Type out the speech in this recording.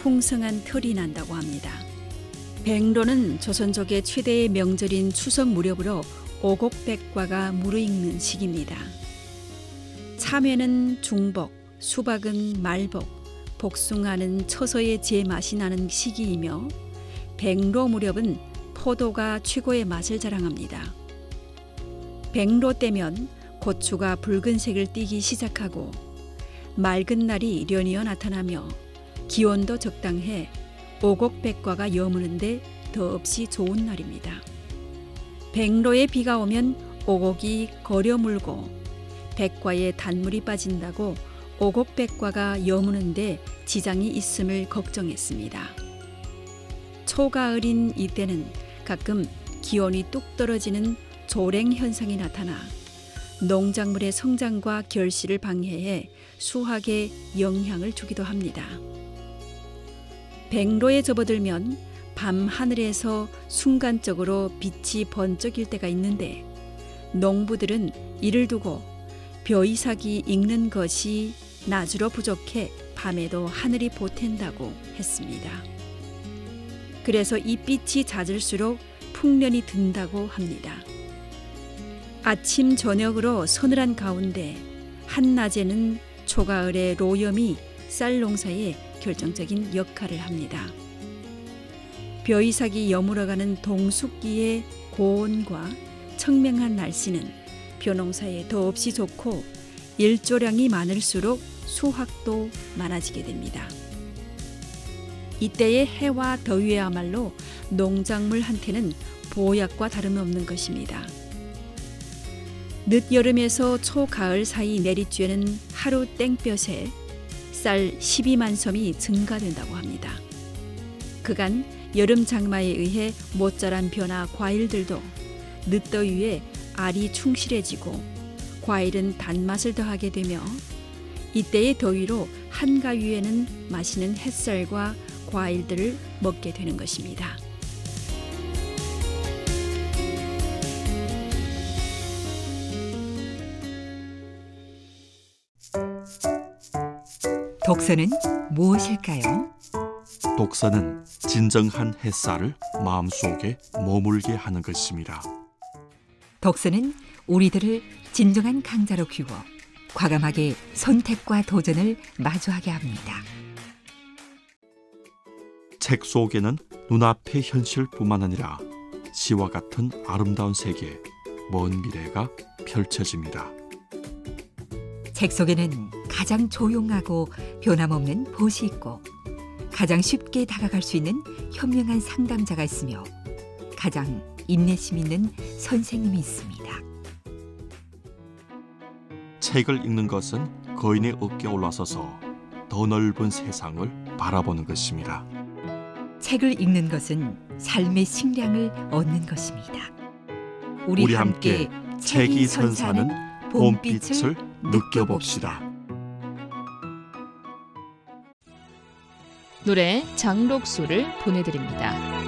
풍성한 털이 난다고 합니다. 백로는 조선족의 최대의 명절인 추석 무렵으로 오곡백과가 무르익는 시기입니다. 참외는 중복, 수박은 말복, 복숭아는 처서의 제맛이 나는 시기이며 백로 무렵은 포도가 최고의 맛을 자랑합니다. 백로 때면 고추가 붉은색을 띠기 시작하고 맑은 날이 연이어 나타나며 기온도 적당해 오곡백과가 여무는데 더없이 좋은 날입니다. 백로에 비가 오면 오곡이 거려물고 백과에 단물이 빠진다고 오곡백과가 여무는데 지장이 있음을 걱정했습니다. 초가을인 이때는 가끔 기온이 뚝 떨어지는 조랭 현상이 나타나 농작물의 성장과 결실을 방해해 수확에 영향을 주기도 합니다. 백로에 접어들면 밤 하늘에서 순간적으로 빛이 번쩍일 때가 있는데 농부들은 이를 두고 벼이삭이 익는 것이 낮으로 부족해 밤에도 하늘이 보탠다고 했습니다. 그래서 이 빛이 잦을수록 풍년이 든다고 합니다. 아침 저녁으로 서늘한 가운데 한낮에는 초가을의 로염이 쌀 농사에 결정적인 역할을 합니다. 벼이삭이 여물어가는 동숙기의 고온과 청명한 날씨는 벼농사에 더없이 좋고 일조량이 많을수록 수확도 많아지게 됩니다. 이때의 해와 더위야말로 농작물한테는 보약과 다름없는 것입니다. 늦여름에서 초가을 사이 내리쬐는 하루 땡볕에 쌀 12만 섬이 증가된다고 합니다. 그간 여름 장마에 의해 못 자란 벼나 과일들도 늦더위에 알이 충실해지고 과일은 단맛을 더하게 되며 이때의 더위로 한가위에는 맛있는 햇살과 과일들을 먹게 되는 것입니다. 독서는 무엇일까요? 독서는 진정한 햇살을 마음속에 머물게 하는 것입니다. 독서는 우리들을 진정한 강자로 키워 과감하게 선택과 도전을 마주하게 합니다. 책 속에는 눈앞의 현실뿐만 아니라 시와 같은 아름다운 세계, 먼 미래가 펼쳐집니다. 책 속에는 가장 조용하고 변함없는 보시 있고 가장 쉽게 다가갈 수 있는 현명한 상담자가 있으며 가장 인내심 있는 선생님이 있습니다. 책을 읽는 것은 거인의 어깨에 올라서서 더 넓은 세상을 바라보는 것입니다. 책을 읽는 것은 삶의 식량을 얻는 것입니다. 우리 함께 책이 선사하는 봄빛을 느껴봅시다. 노래 장록수를 보내드립니다.